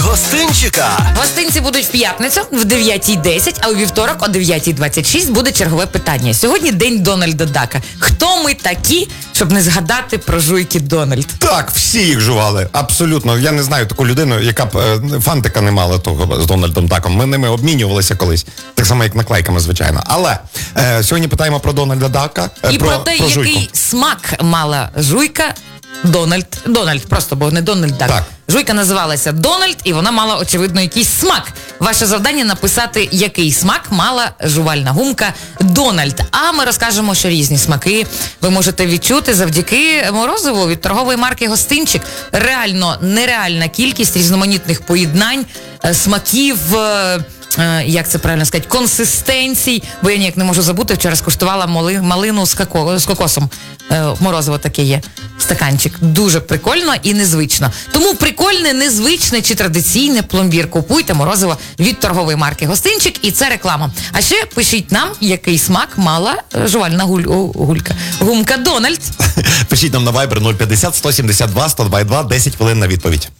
гостинчика. Гостинці будуть в п'ятницю в 9:10, а у вівторок о 9:26 буде чергове питання. Сьогодні день Дональда Дака. Хто ми такі, щоб не згадати про жуйки Дональд? Так, всі їх жували. Абсолютно. Я не знаю таку людину, яка б фантика не мала того з Дональдом Даком. Ми ними обмінювалися колись. Так само, як наклейками, звичайно. Але сьогодні питаємо про Дональда Дака. І про те, який смак мала жуйка Дональд, просто, бо не Дональд Дак. Так. Жуйка називалася Дональд, і вона мала, очевидно, якийсь смак. Ваше завдання написати, який смак мала жувальна гумка Дональд. А ми розкажемо, що різні смаки ви можете відчути завдяки морозиву від торгової марки «Гостинчик». Реально нереальна кількість різноманітних поєднань, смаків, як це правильно сказати, консистенцій, бо я ніяк не можу забути, вчора скуштувала малину з кокосом. Морозиво таке є, стаканчик. Дуже прикольно і незвично. Тому прикольне, незвичне чи традиційне пломбір. Купуйте морозиво від торгової марки «Гостинчик», і це реклама. А ще пишіть нам, який смак мала жувальна гумка Дональд. Пишіть нам на Viber 050 172 122 10 хвилин на відповідь.